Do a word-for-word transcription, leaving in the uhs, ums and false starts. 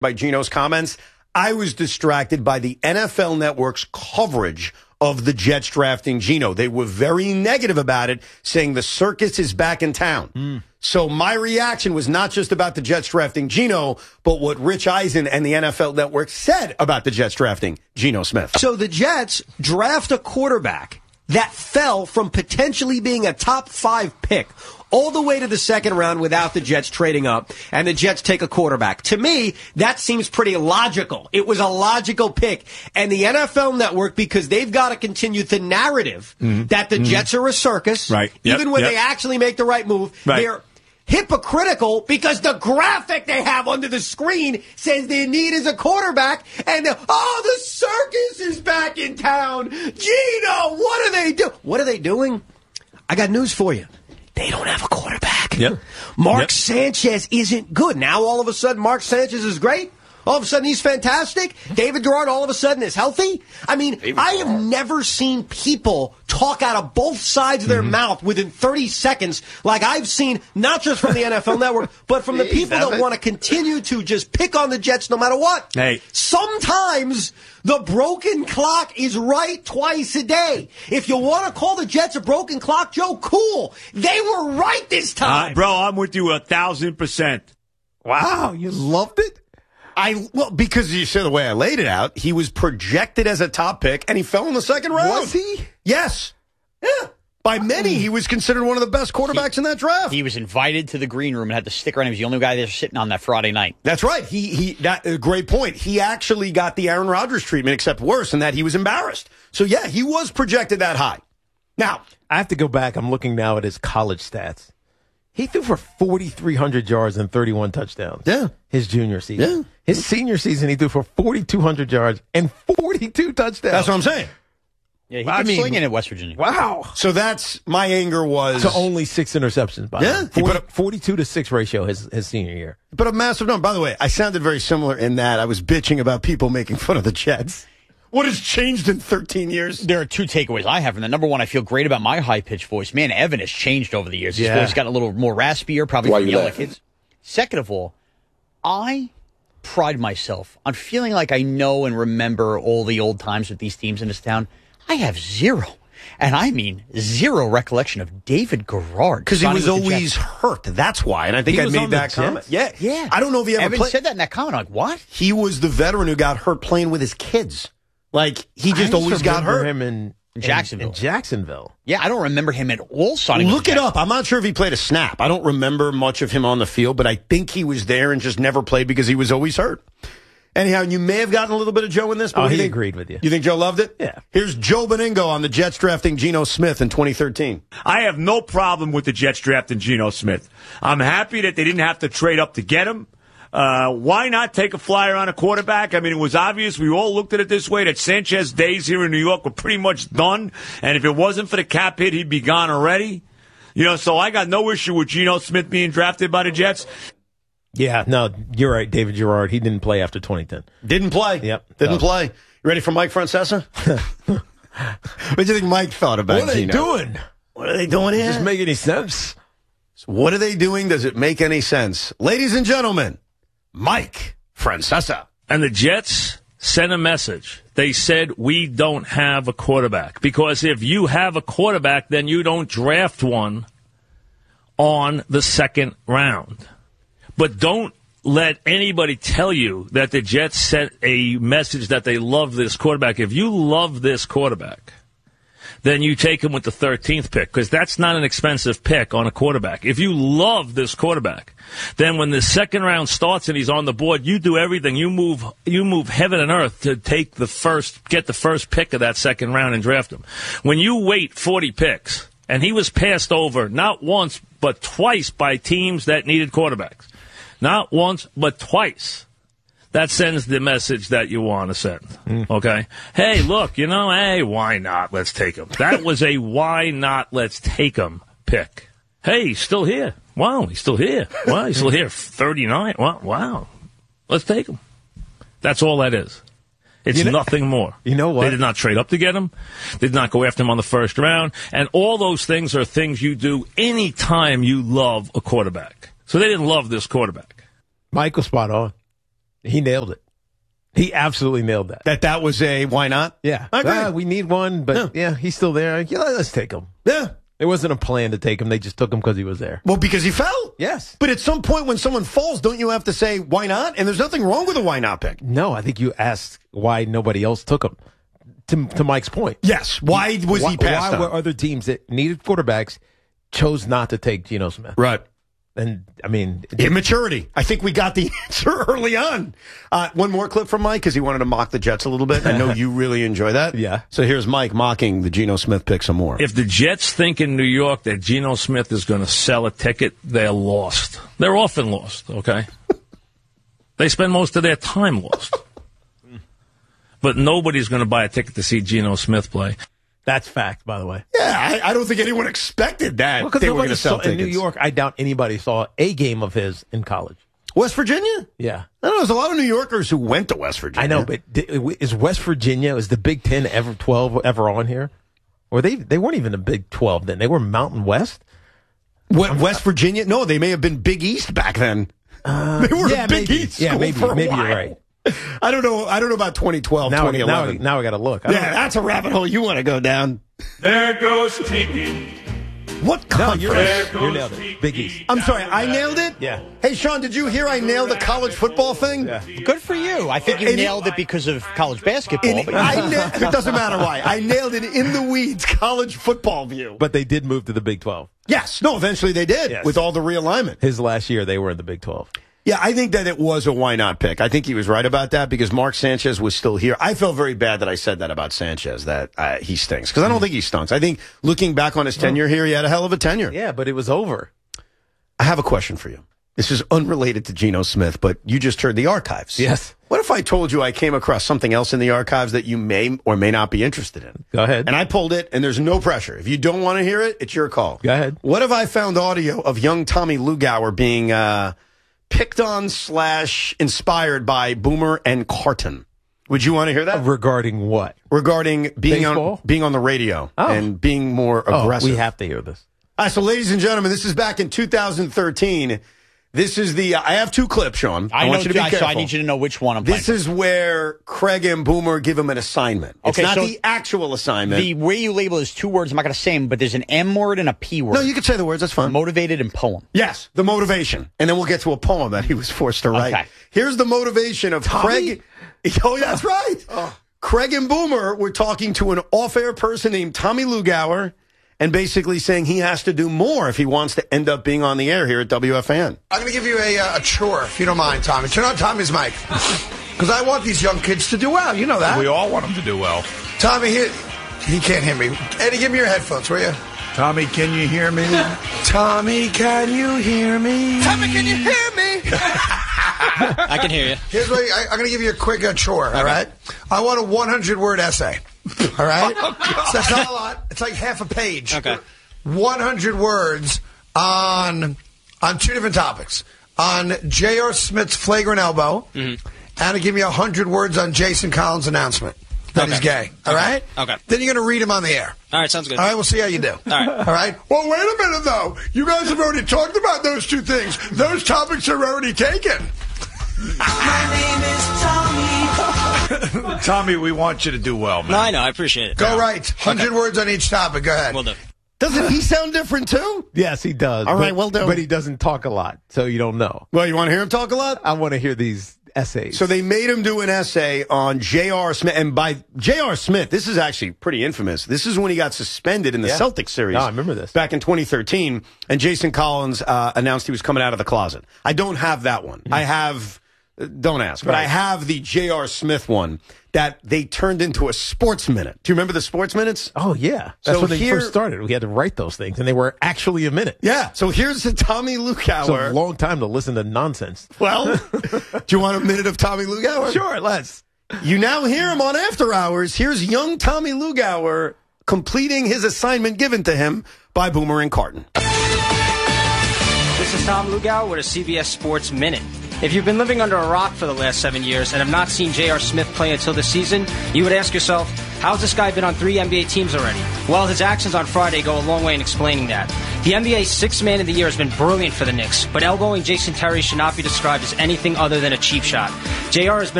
by Gino's comments. I was distracted by the N F L Network's coverage of the Jets drafting Gino. They were very negative about it, saying the circus is back in town. Mm. So my reaction was not just about the Jets drafting Gino, but what Rich Eisen and the N F L Network said about the Jets drafting Geno Smith. So the Jets draft a quarterback that fell from potentially being a top five pick all the way to the second round without the Jets trading up, and the Jets take a quarterback. To me, that seems pretty logical. It was a logical pick. And the N F L Network, because they've got to continue the narrative mm-hmm. that the mm-hmm. Jets are a circus, right. yep. even when yep. they actually make the right move, right. they're hypocritical because the graphic they have under the screen says their need is a quarterback, and oh, the circus is back in town. Gino, what are they doing? What are they doing? I got news for you. They don't have a quarterback. Yep. Mark yep. Sanchez isn't good. Now all of a sudden Mark Sanchez is great. All of a sudden he's fantastic. David Gerard all of a sudden is healthy. I mean, David I have Gerard. never seen people talk out of both sides of their mm-hmm. mouth within thirty seconds like I've seen, not just from the N F L Network, but from the people that want to continue to just pick on the Jets no matter what. Hey. Sometimes the broken clock is right twice a day. If you want to call the Jets a broken clock, Joe, cool. They were right this time. Uh, bro, I'm with you a thousand percent. Wow, you loved it? I well, because you said the way I laid it out, he was projected as a top pick, and he fell in the second round. Was he? Yes. Yeah. By many, he was considered one of the best quarterbacks he, in that draft. He was invited to the green room and had to stick around. He was the only guy there sitting on that Friday night. That's right. He he. That a great point. He actually got the Aaron Rodgers treatment, except worse in that he was embarrassed. So yeah, he was projected that high. Now I have to go back. I'm looking now at his college stats. He threw for forty-three hundred yards and thirty-one touchdowns. Yeah. His junior season. Yeah. His senior season, he threw for forty-two hundred yards and forty-two touchdowns. That's what I'm saying. Yeah, he I kept mean, slinging at West Virginia. Wow. So that's my anger was to only six interceptions. By yeah, he put up forty-two to six ratio his his senior year. But a massive number. By the way, I sounded very similar in that I was bitching about people making fun of the Jets. What has changed in thirteen years? There are two takeaways I have from that. Number one, I feel great about my high-pitched voice. Man, Evan has changed over the years. His yeah. voice got a little more raspier, probably Why from you yellow laughing? kids. Second of all, I pride myself on feeling like I know and remember all the old times with these teams in this town. I have zero, and I mean zero recollection of David Gerard. Because he was always Jets. hurt. That's why. And I think He I was made on the that comment. Yeah. Yeah. I don't know if he ever Evan played. said that in that comment. I'm like, what? He was the veteran who got hurt playing with his kids. Like, he just I always got remember hurt. him in, In Jacksonville. In Jacksonville. Yeah, I don't remember him at all signing with Look the it Jets. up. I'm not sure if he played a snap. I don't remember much of him on the field, but I think he was there and just never played because he was always hurt. Anyhow, you may have gotten a little bit of Joe in this. But Oh, what do he you think? agreed with you. You think Joe loved it? Yeah. Here's Joe Beningo on the Jets drafting Geno Smith in twenty thirteen. I have no problem with the Jets drafting Geno Smith. I'm happy that they didn't have to trade up to get him. Uh, why not take a flyer on a quarterback? I mean, it was obvious. We all looked at it this way, that Sanchez's days here in New York were pretty much done. And if it wasn't for the cap hit, he'd be gone already. You know, so I got no issue with Geno Smith being drafted by the Jets. Yeah, no, you're right, David Gerard. He didn't play after twenty ten. Didn't play. Yep. Didn't No. play. You ready for Mike Francesa? What do you think Mike thought about What are they Geno? doing? What are they doing here? Does this make any sense? What are they doing? Does it make any sense? Ladies and gentlemen, Mike Francesa. And the Jets sent a message. They said, we don't have a quarterback. Because if you have a quarterback, then you don't draft one on the second round. But don't let anybody tell you that the Jets sent a message that they love this quarterback. If you love this quarterback, then you take him with the thirteenth pick, because that's not an expensive pick on a quarterback. If you love this quarterback, then when the second round starts and he's on the board, you do everything. You move you move heaven and earth to take the first, get the first pick of that second round and draft him. When you wait forty picks, and he was passed over not once but twice by teams that needed quarterbacks. Not once, but twice. That sends the message that you want to send. Mm. Okay? Hey, look, you know, hey, why not? Let's take him. That was a why not, let's take him pick. Hey, he's still here. Wow, he's still here. Wow, he's still here. thirty-nine. Wow, wow. Let's take him. That's all that is. It's you know, nothing more. You know what? They did not trade up to get him. They did not go after him on the first round. And all those things are things you do anytime you love a quarterback. So they didn't love this quarterback. Michael spot on. He nailed it. He absolutely nailed that. That that was a why not? Yeah. I agree. Ah, we need one, but yeah. yeah, he's still there. Yeah, let's take him. Yeah. There wasn't a plan to take him. They just took him because he was there. Well, because he fell. Yes. But at some point when someone falls, don't you have to say, why not? And there's nothing wrong with a why not pick. No, I think you asked why nobody else took him. To, to Mike's point. Yes. Why was why, he passed Why on? were other teams that needed quarterbacks chose not to take Geno Smith? Right. And, I mean... Immaturity. I think we got the answer early on. Uh, one more clip from Mike because he wanted to mock the Jets a little bit. I know you really enjoy that. Yeah. So here's Mike mocking the Geno Smith pick some more. If the Jets think in New York that Geno Smith is going to sell a ticket, they're lost. They're often lost, okay? They spend most of their time lost. But nobody's going to buy a ticket to see Geno Smith play. That's fact, by the way. Yeah, I, I don't think anyone expected that. Well, because they were going to sell in tickets. New York, I doubt anybody saw a game of his in college. West Virginia? Yeah. I don't know. There's a lot of New Yorkers who went to West Virginia. I know, but is West Virginia, is the Big Ten ever twelve ever on here? Or they they weren't even a Big twelve then. They were Mountain West? What, West Virginia? No, they may have been Big East back then. Uh, they were yeah, a Big maybe. East Yeah, school maybe, for a maybe while. you're right. I don't know. I don't know about twenty twelve, Now, twenty eleven. now, now I got to look. I Yeah, don't- that's a rabbit hole you want to go down. There goes Tiki. What No, conference? you're right. You nailed it. Big East. I'm sorry, I nailed it? Yeah. Hey, Sean, did you hear I nailed the college football thing? Yeah. Good for you. I think you And- nailed it because of college basketball. In, but- I na- it doesn't matter why. I nailed it in the weeds college football view. But they did move to the Big twelve. Yes. No, eventually they did Yes. with all the realignment. His last year, they were in the Big twelve. Yeah, I think that it was a why not pick. I think he was right about that because Mark Sanchez was still here. I felt very bad that I said that about Sanchez, that uh, he stinks. Because I don't think he stunts. I think looking back on his tenure here, he had a hell of a tenure. Yeah, but it was over. I have a question for you. This is unrelated to Geno Smith, but you just heard the archives. Yes. What if I told you I came across something else in the archives that you may or may not be interested in? Go ahead. And I pulled it, and there's no pressure. If you don't want to hear it, it's your call. Go ahead. What if I found audio of young Tommy Lugauer being uh, picked on slash inspired by Boomer and Carton? Would you want to hear that? Regarding what? Regarding being on Baseball? being on the radio Oh. and being more Oh, aggressive. we have to hear this. All right, so ladies and gentlemen, this is back in two thousand thirteen. This is the, uh, I have two clips, Sean. I, I, want know, you to be so careful. I need you to know which one I'm This playing. is where Craig and Boomer give him an assignment. It's Okay, not so the actual assignment. The way you label is two words. I'm not going to say them, but there's an M word and a P word. no, you can say the words. That's fine. Motivated and poem. Yes, the motivation. And then we'll get to a poem that he was forced to write. Okay. Here's the motivation of Craig. Oh, that's right. Craig and Boomer were talking to an off-air person named Tommy Lugauer and basically saying he has to do more if he wants to end up being on the air here at W F A N. I'm going to give you a, uh, a chore, if you don't mind, Tommy. Turn on Tommy's mic. Because I want these young kids to do well. You know that. We all want them to do well. Tommy, here, he can't hear me. Eddie, give me your headphones, will you? Tommy, can you hear me? Tommy, can you hear me? Tommy, can you hear me? I can hear you. Here's what I, I'm going to give you a quick uh, chore, all right? I want a hundred word essay, all right? Oh, God. So that's not a lot. It's like half a page. Okay. one hundred words on on two different topics. On J R. Smith's flagrant elbow, Mm-hmm. and to give me one hundred words on Jason Collins' announcement that Okay. he's gay, all Okay. right? Okay. Then you're going to read him on the air. All right, sounds good. All right, we'll see how you do. All right. All right. Well, wait a minute, though. You guys have already talked about those two things. Those topics are already taken. Tommy, we want you to do well, man. No, I know. I appreciate it. Go right. one hundred words on each topic. Go ahead. Will do. Doesn't he sound different too? Yes, he does. All but, right, well done. But he doesn't talk a lot, so you don't know. Well, you want to hear him talk a lot? I want to hear these essays. So they made him do an essay on J R. Smith. And by J R. Smith, this is actually pretty infamous. This is when he got suspended in the Yeah. Celtics series. No, I remember this. Back in twenty thirteen. And Jason Collins uh, announced he was coming out of the closet. I don't have that one. I have, uh, don't ask, but I Right. have the J R. Smith one that they turned into a sports minute. Do you remember the sports minutes? Oh, yeah. That's So when they here- first started. We had to write those things, and they were actually a minute. Yeah. So here's the Tommy It's a Lugauer. long time to listen to nonsense. Well, do you want a minute of Tommy Lugauer? Sure, let's. You now hear him on After Hours. Here's young Tommy Lugauer completing his assignment given to him by Boomer and Carton. This is Tom Lugauer with a C B S Sports Minute. If you've been living under a rock for the last seven years and have not seen J R. Smith play until this season, you would ask yourself, how's this guy been on three N B A teams already? Well, his actions on Friday go a long way in explaining that. The N B A's sixth man of the year has been brilliant for the Knicks, but elbowing Jason Terry should not be described as anything other than a cheap shot. J R has been